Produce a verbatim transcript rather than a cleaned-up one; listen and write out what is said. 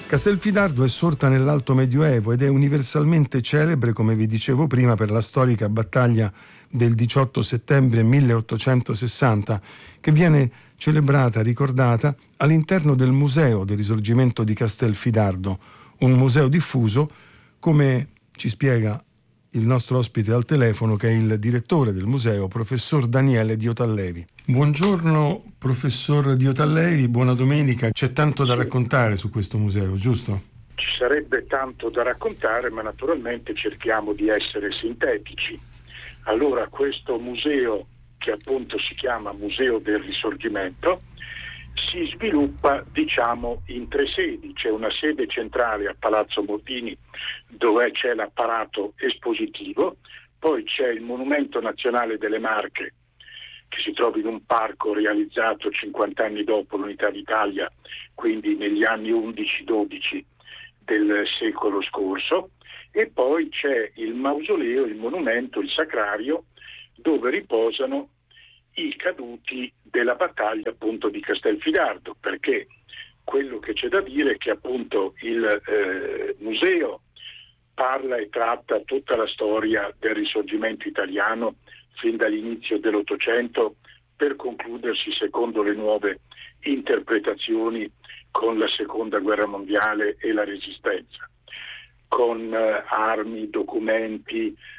Castelfidardo è sorta nell'Alto Medioevo ed è universalmente celebre, come vi dicevo prima, per la storica battaglia del diciotto settembre milleottocentosessanta, che viene celebrata, ricordata, all'interno del Museo del Risorgimento di Castelfidardo, un museo diffuso, come ci spiega il nostro ospite al telefono, che è il direttore del museo, professor Daniele Diotallevi. Buongiorno professor Diotallevi, buona domenica. C'è tanto da raccontare su questo museo, giusto? Ci sarebbe tanto da raccontare, ma naturalmente cerchiamo di essere sintetici. Allora, questo museo, che appunto si chiama Museo del Risorgimento, si sviluppa, diciamo, in tre sedi. C'è una sede centrale a Palazzo Mordini, dove c'è l'apparato espositivo, poi c'è il Monumento Nazionale delle Marche, che si trova in un parco realizzato cinquanta anni dopo l'Unità d'Italia, quindi negli anni undici dodici del secolo scorso, e poi c'è il mausoleo, il monumento, il sacrario, dove riposano i caduti della battaglia appunto di Castelfidardo, perché quello che c'è da dire è che appunto il eh, museo parla e tratta tutta la storia del Risorgimento italiano fin dall'inizio dell'Ottocento, per concludersi, secondo le nuove interpretazioni, con la Seconda Guerra Mondiale e la Resistenza, con eh, armi, documenti,